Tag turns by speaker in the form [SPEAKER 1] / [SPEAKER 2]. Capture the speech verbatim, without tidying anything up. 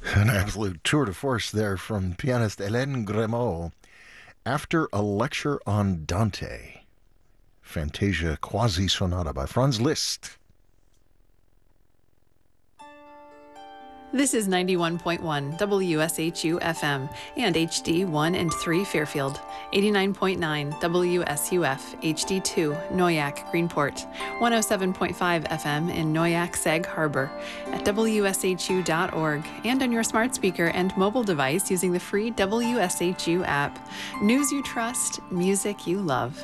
[SPEAKER 1] An absolute tour de force there from pianist Hélène Grimaud. After a lecture on Dante, Fantasia Quasi Sonata by Franz Liszt.
[SPEAKER 2] This is ninety-one point one W S H U F M and H D one and three Fairfield, eighty-nine point nine W S U F H D two Noyak Greenport, one oh seven point five F M in Noyak Sag Harbor, at W S H U dot org, and on your smart speaker and mobile device using the free W S H U app. News you trust, music you love.